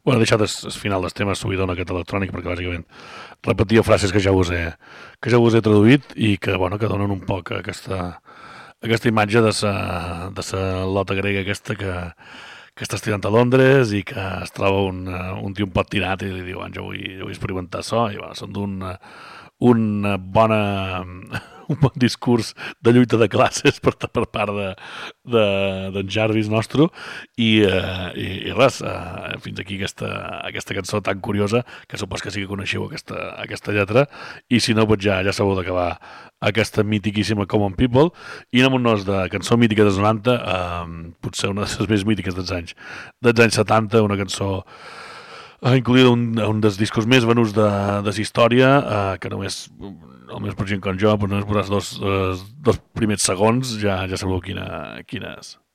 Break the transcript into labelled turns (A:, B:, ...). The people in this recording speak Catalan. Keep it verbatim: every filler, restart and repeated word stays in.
A: Bueno, he deixat el, el final del tema subidon aquest electrònic perquè bàsicament repetia frases que ja us he, que ja us he traduït i que, bueno, que donen un poc aquesta, aquesta imatge de sa, de sa lota grega aquesta que, que està estudiant a Londres i que es troba un, un tio un pot tirat i li diu, jo vull, jo vull experimentar això, i bueno, són d'un una bona un bon discurs de lluita de classes per, per part de, de, d'en Jarvis nostre i, uh, i, i res, uh, fins aquí aquesta, aquesta cançó tan curiosa que supos que sí que coneixeu aquesta, aquesta lletra i si no, doncs ja, ja sabeu d'acabar aquesta mitiquíssima Common People i anem-nos de cançó mítica dels noranta uh, potser una de les més mítiques dels anys dels anys setanta, una cançó Uh, incluïda un, un dels discos més venuts de, de la història, uh, que només, només per gent com jo, però només posar dos, dos, dos primers segons, ja, ja sabeu quina, quina és.